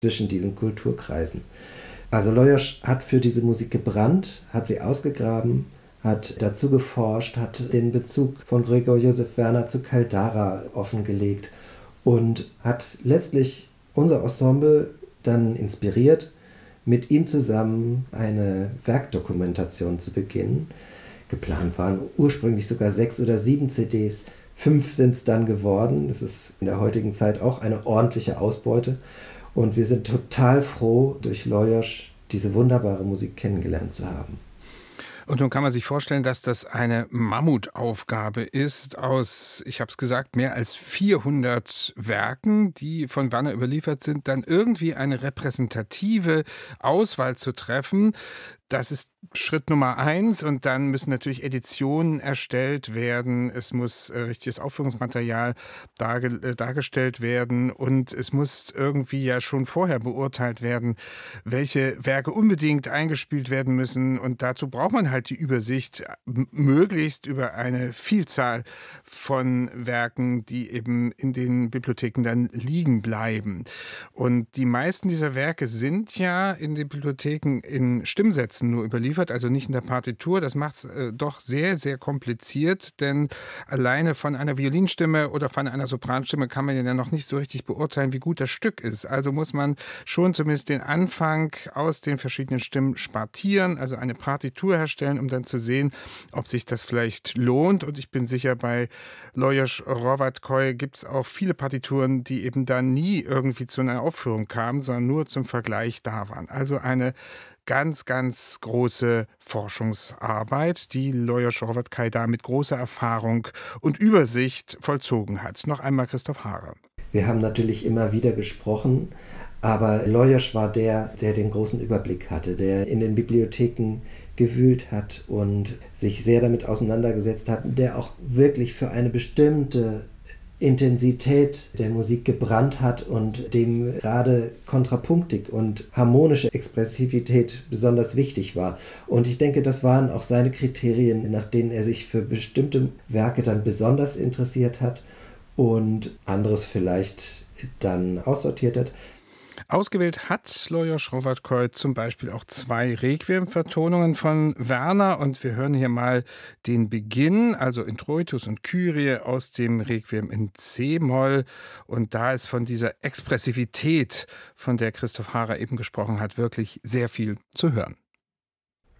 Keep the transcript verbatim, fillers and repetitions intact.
zwischen diesen Kulturkreisen. Also Lajos hat für diese Musik gebrannt, hat sie ausgegraben, hat dazu geforscht, hat den Bezug von Gregor Josef Werner zu Caldara offengelegt und hat letztlich unser Ensemble dann inspiriert, mit ihm zusammen eine Werkdokumentation zu beginnen. Geplant waren ursprünglich sogar sechs oder sieben C Ds, fünf sind es dann geworden. Das ist in der heutigen Zeit auch eine ordentliche Ausbeute. Und wir sind total froh, durch Lajos diese wunderbare Musik kennengelernt zu haben. Und nun kann man sich vorstellen, dass das eine Mammutaufgabe ist aus, ich habe es gesagt, mehr als vierhundert Werken, die von Werner überliefert sind, dann irgendwie eine repräsentative Auswahl zu treffen. Das ist Schritt Nummer eins und dann müssen natürlich Editionen erstellt werden. Es muss äh, richtiges Aufführungsmaterial darge äh, dargestellt werden und es muss irgendwie ja schon vorher beurteilt werden, welche Werke unbedingt eingespielt werden müssen. Und dazu braucht man halt die Übersicht, m- möglichst über eine Vielzahl von Werken, die eben in den Bibliotheken dann liegen bleiben. Und die meisten dieser Werke sind ja in den Bibliotheken in Stimmsätzen nur überliefert, also nicht in der Partitur. Das macht es äh, doch sehr, sehr kompliziert, denn alleine von einer Violinstimme oder von einer Sopranstimme kann man ja noch nicht so richtig beurteilen, wie gut das Stück ist. Also muss man schon zumindest den Anfang aus den verschiedenen Stimmen spartieren, also eine Partitur herstellen, um dann zu sehen, ob sich das vielleicht lohnt. Und ich bin sicher, bei Lajos Hrvatkai gibt es auch viele Partituren, die eben dann nie irgendwie zu einer Aufführung kamen, sondern nur zum Vergleich da waren. Also eine ganz, ganz große Forschungsarbeit, die Lajos Hrvatkai da mit großer Erfahrung und Übersicht vollzogen hat. Noch einmal Christoph Haarer. Wir haben natürlich immer wieder gesprochen, aber Lajos war der, der den großen Überblick hatte, der in den Bibliotheken gewühlt hat und sich sehr damit auseinandergesetzt hat, der auch wirklich für eine bestimmte Intensität der Musik gebrannt hat und dem gerade Kontrapunktik und harmonische Expressivität besonders wichtig war. Und ich denke, das waren auch seine Kriterien, nach denen er sich für bestimmte Werke dann besonders interessiert hat und anderes vielleicht dann aussortiert hat. Ausgewählt hat Lajos Hrvatkai zum Beispiel auch zwei Requiem-Vertonungen von Werner und wir hören hier mal den Beginn, also Introitus und Kyrie aus dem Requiem in C-Moll und da ist von dieser Expressivität, von der Christoph Haarer eben gesprochen hat, wirklich sehr viel zu hören.